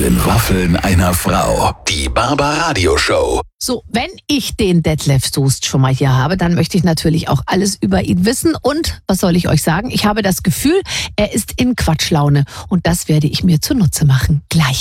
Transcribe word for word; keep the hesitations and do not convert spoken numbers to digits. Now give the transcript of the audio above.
den Waffeln einer Frau. Die Barbaradio Show. So, wenn ich den Detlef Soest schon mal hier habe, dann möchte ich natürlich auch alles über ihn wissen. Und, was soll ich euch sagen? Ich habe das Gefühl, er ist in Quatschlaune. Und das werde ich mir zunutze machen. Gleich.